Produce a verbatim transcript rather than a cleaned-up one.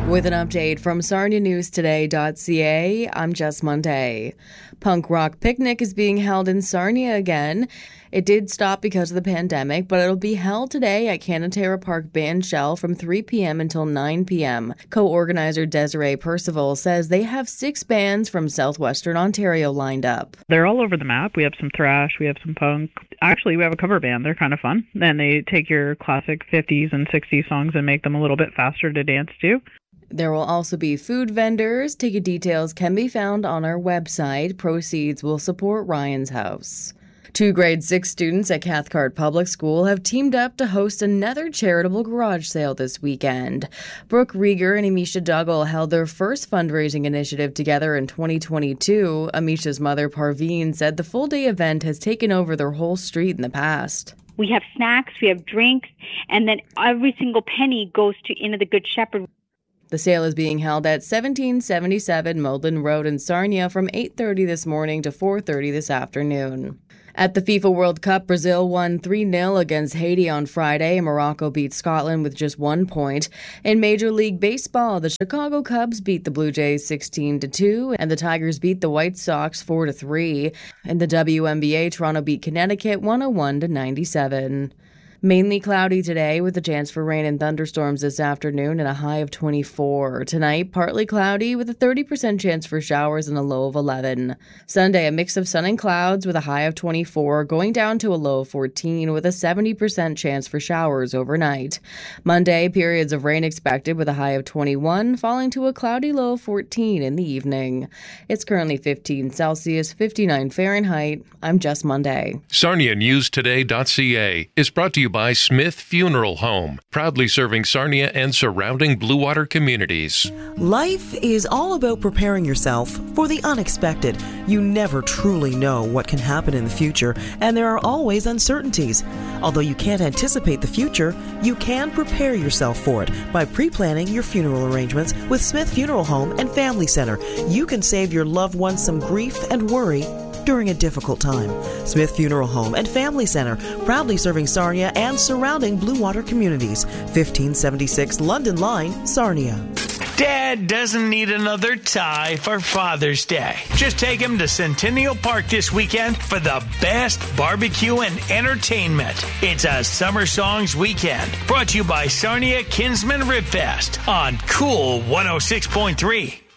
With an update from Sarnia News Today dot c a, I'm Jess Monday. Punk Rock Picnic is being held in Sarnia again. It did stop because of the pandemic, but it'll be held today at Canatera Park Band Shell from three p.m. until nine p.m. Co-organizer Desiree Percival says they have six bands from southwestern Ontario lined up. They're all over the map. We have some thrash, we have some punk. Actually, we have a cover band. They're kind of fun. And they take your classic fifties and sixties songs and make them a little bit faster to dance to. There will also be food vendors. Ticket details can be found on our website. Proceeds will support Ryan's House. Two grade six students at Cathcart Public School have teamed up to host another charitable garage sale this weekend. Brooke Rieger and Amisha Duggal held their first fundraising initiative together in twenty twenty-two. Amisha's mother, Parveen, said the full-day event has taken over their whole street in the past. We have snacks, we have drinks, and then every single penny goes to Inn of the Good Shepherd. The sale is being held at seventeen seventy-seven Moldland Road in Sarnia from eight thirty this morning to four thirty this afternoon. At the FIFA World Cup, Brazil won three nil against Haiti on Friday, and Morocco beat Scotland with just one point. In Major League Baseball, the Chicago Cubs beat the Blue Jays sixteen to two, and the Tigers beat the White Sox four to three. In the W N B A, Toronto beat Connecticut one oh one to ninety-seven. Mainly cloudy today with a chance for rain and thunderstorms this afternoon and a high of twenty-four. Tonight, partly cloudy with a thirty percent chance for showers and a low of eleven. Sunday, a mix of sun and clouds with a high of twenty-four, going down to a low of fourteen with a seventy percent chance for showers overnight. Monday, periods of rain expected with a high of twenty-one, falling to a cloudy low of fourteen in the evening. It's currently fifteen Celsius, fifty-nine Fahrenheit. I'm Jess Monday. Sarnia News Today dot c a is brought to you by Smith Funeral Home, proudly serving Sarnia and surrounding Blue Water communities. Life is all about preparing yourself for the unexpected. You never truly know what can happen in the future, and there are always uncertainties. Although you can't anticipate the future, you can prepare yourself for it by pre-planning your funeral arrangements with Smith Funeral Home and Family Center. You can save your loved ones some grief and worry during a difficult time. Smith Funeral Home and Family Center, proudly serving Sarnia and surrounding Blue Water communities. fifteen seventy-six London Line, Sarnia. Dad doesn't need another tie for Father's Day. Just take him to Centennial Park this weekend for the best barbecue and entertainment. It's a Summer Songs weekend, brought to you by Sarnia Kinsman Rib Fest on Cool one oh six point three.